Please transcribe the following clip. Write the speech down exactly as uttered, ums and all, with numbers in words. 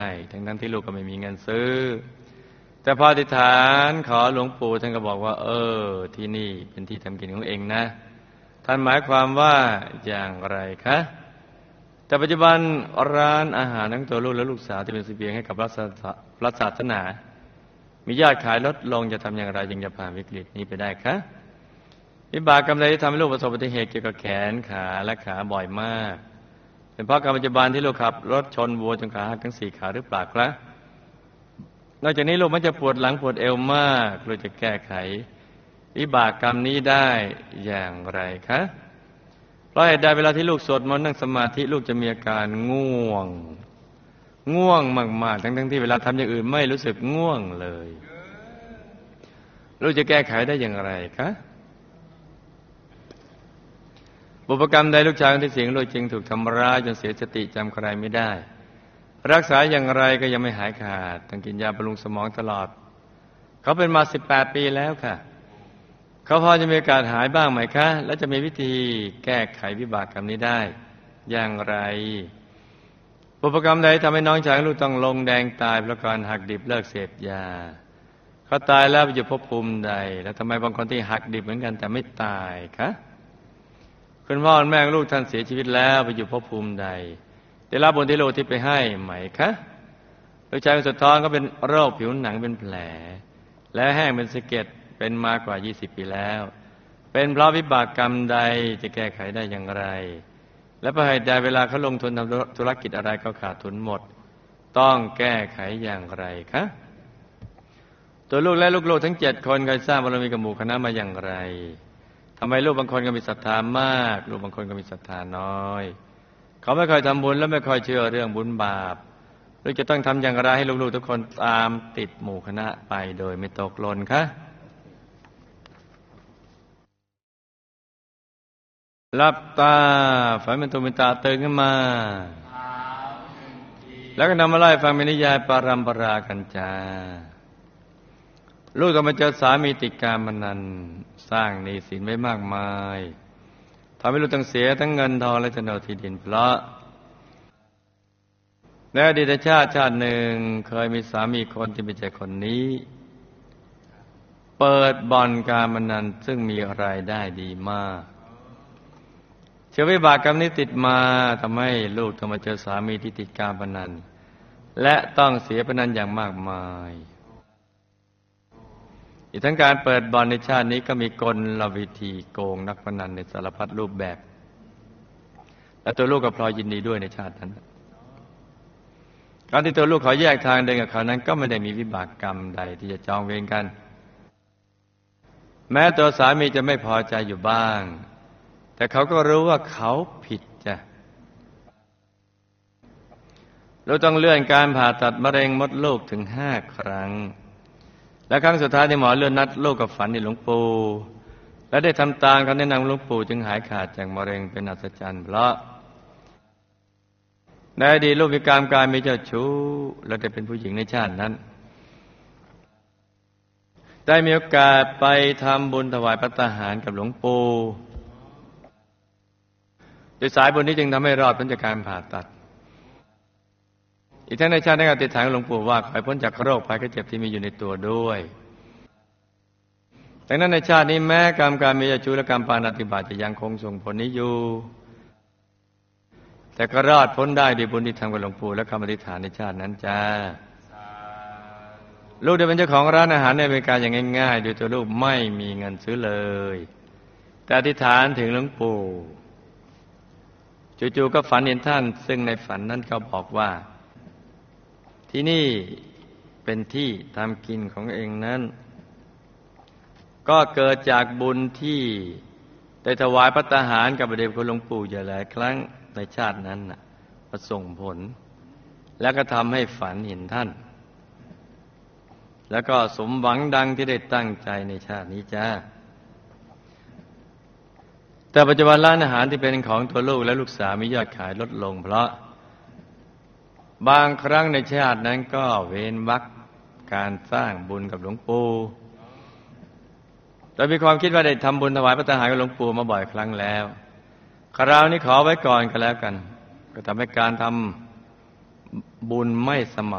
ทั้งทั้งที่ลูกก็ไม่มีเงินซื้อแต่พออธิษฐานขอหลวงปู่ท่านก็บอกว่าเออที่นี่เป็นที่ทำกินของเองนะท่านหมายความว่าอย่างไรคะแต่ปัจจุบันร้านอาหารทั้งตัวลูกและลูกสาวที่เป็นเสบียงให้กับพระศาสนามียอดขายลดลงจะทำอย่างไรจึงจะผ่านวิกฤตนี้ไปได้คะวิบากกรรมใดที่ทำให้ลูกประสบอุบัติเหตุเกี่ยวกับแขนขาและขาบ่อยมากเป็นเพราะกรรมปัจจุบันที่ลูกขับรถชนวัวจนขาหักทั้งสี่ขาหรือเปล่าครับนอกจากนี้ลูกมันจะปวดหลังปวดเอวมากลูกจะแก้ไขวิบากกรรมนี้ได้อย่างไรคะเพราะเหตุใดเวลาที่ลูกสวดมนต์นั่งสมาธิลูกจะมีอาการง่วงง่วงมากๆทั้งๆที่เวลาทำอย่างอื่นไม่รู้สึกง่วงเลยลูกจะแก้ไขได้อย่างไรคะบุพกรรมใดลูกชายที่เสียงลูกจึงถูกทำร้ายจนเสียสติจำใครไม่ได้รักษาอย่างไรก็ยังไม่หายขาดต้องกินยาบำรุงสมองตลอดเขาเป็นมาสิบแปดปีแล้วค่ะเขาพอจะมีโอกาสหายบ้างไหมคะและจะมีวิธีแก้ไขวิบากกรรมนี้ได้อย่างไรบุพกรรมใดทำให้น้องชายลูกต้องลงแดงตายเพราะการหักดิบเลิกเสพยาเขาตายแล้วไปอยู่ภพภูมิใดแล้วทำไมบางคนที่หักดิบเหมือนกันแต่ไม่ตายคะคุณพ่อแม่ลูกท่านเสียชีวิตแล้วไปอยู่ภพภูมิใดได้รับบุญที่ลูกที่ไปให้ไหมคะลูกชายคนสุดท้องก็เป็นโรคผิวหนังเป็นแผลและแห้งเป็นสะเก็ดเป็นมากว่ายี่สิบปีแล้วเป็นเพราะวิบากกรรมใดจะแก้ไขได้อย่างไรและประเหตุใดเวลาเขาลงทุนทำธุรกิจอะไรก็ขาดทุนหมดต้องแก้ไขอย่างไรคะตัวลูกและลูกๆทั้งเจ็ดคนเคยสร้างบารมีกับหมู่คณะมาอย่างไรทำไมลูกบางคนก็มีศรัทธามากลูกบางคนก็มีศรัทธาน้อยเขาไม่เคยทำบุญและไม่ค่อยเชื่อเรื่องบุญบาปลูกจะต้องทำอย่างไรให้ลูกๆทุกคนตามติดหมู่คณะไปโดยไม่ตกหล่นคะหลับตาฝันเป็นตุเป็นตาตื่นขึ้นมาแล้วก็นำมาไล่ฟังเป็นนิยายปารัมปรากันจาลูกก็มาเจอสามีติดการพนันสร้างหนี้สินไว้มากมายทำให้ลูกต้องเสียทั้งเงินทองและโฉนดที่ดินเพราะในอดีตชาติชาติหนึ่งเคยมีสามีคนที่ไม่ใช่คนนี้เปิดบ่อนการพนันซึ่งมีรายได้ดีมากเชื้อวิบากกรรมนี้ติดมาทำให้ลูกต้องมาเจอสามีที่ติดการพนันและต้องเสียพนันอย่างมากมายอีกทั้งการเปิดบ่อนในชาตินี้ก็มีกลวิธีโกงนักพนันในสารพัดรูปแบบและตัวลูกก็พลอยยินดีด้วยในชาตินั้นการที่ตัวลูกขอแยกทางเดินกับเขานั้นก็ไม่ได้มีวิบากกรรมใดที่จะจองเวรกันแม้ตัวสามีจะไม่พอใจอยู่บ้างแต่เขาก็รู้ว่าเขาผิดจ้ะเราต้องเลื่อนการผ่าตัดมะเร็งมดลูกถึงห้าครั้งและครั้งสุดท้ายที่หมอเลื่อนนัดลูกกับฝันในหลวงปู่และได้ทำตามคำแนะนำหลวงปู่จึงหายขาดจากมะเร็งเป็นอัศจรรย์เพราะในอดีตลูกมีกรรมการมีเจ้าชู้และได้เป็นผู้หญิงในชาตินั้นได้มีโอกาสไปทำบุญถวายภัตตาหารกับหลวงปู่โดยสายบุญนี้จึงทำให้รอดพ้นจากการผ่าตัดอีกทั้งในชาตินี้ก็ติดฐานหลวงปู่ว่าขอให้พ้นจากโรคภัยไข้เจ็บที่มีอยู่ในตัวด้วยดังนั้นในชาตินี้แม้กรรมการมีเจ้าชู้และกรรมปาณาติบาตจะยังคงส่งผลนี้อยู่แต่ก็รอดพ้นได้ด้วยบุญที่ทำกับหลวงปู่และคำอธิษฐานในชาตินั้นจ้าลูกได้เป็นเจ้าของร้านอาหารในอเมริกาอย่างง่ายๆโดยตัวลูกไม่มีเงินซื้อเลยแต่อธิษฐานถึงหลวงปู่จู่ๆก็ฝันเห็นท่านซึ่งในฝันนั้นเขาบอกว่าที่นี่เป็นที่ทำกินของเองนั้นก็เกิดจากบุญที่ได้ถวายภัตตาหารกับพระเดชคุณหลวงปู่อยู่หลายครั้งในชาตินั้นน่ะมาส่งผลแล้วก็ทำให้ฝันเห็นท่านแล้วก็สมหวังดังที่ได้ตั้งใจในชาตินี้จ้าแต่ปัจจุบันร้านอาหารที่เป็นของตัวลูกและลูกสาวมียอดขายลดลงเพราะบางครั้งในชาตินั้นก็เว้นวรรคการสร้างบุญกับหลวงปู่โดยมีความคิดว่าได้ทำบุญถวายภัตตาหารกับหลวงปู่มาบ่อยครั้งแล้วคราวนี้ขอไว้ก่อนก็แล้วกันก็ทำให้การทำบุญไม่สม่ำ